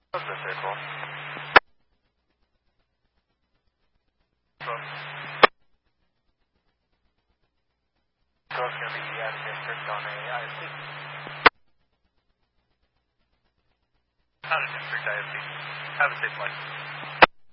How's the circle? Girl's going to be out of district on a IFC. Out of district IFC. Have a safe flight.